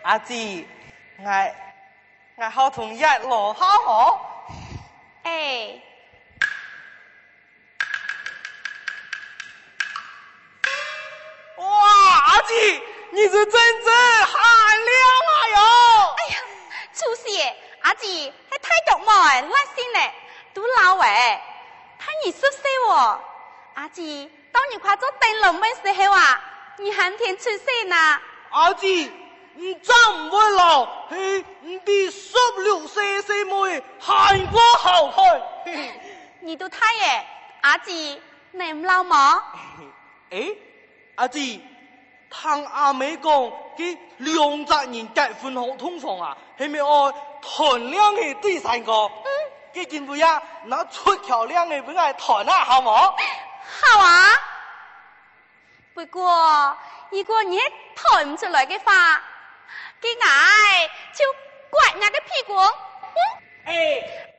阿姊，我好同一路好好。 哎。 哇，阿姊，你是真正寒凉啊哟！ 哎呀，主席，阿姊还太毒嘛，乱心嘞，都老哎，他你说谁我？阿姊，当你快做灯笼的时候啊，你寒天出世呢？ 阿姊，你真唔会老，嘿，你的16岁妹妹韩国好看。 你都太耶，阿姊，你唔老吗？ 哎，阿姊，听阿妹讲，佢2个人结婚好通常啊，系咪爱谈两个第三个？佢见不呀，拿出桥两个俾爱谈啊，好冇？ 好啊，不过如果你谈唔出来嘅话，佢挨就刮人嘅屁股。 哎，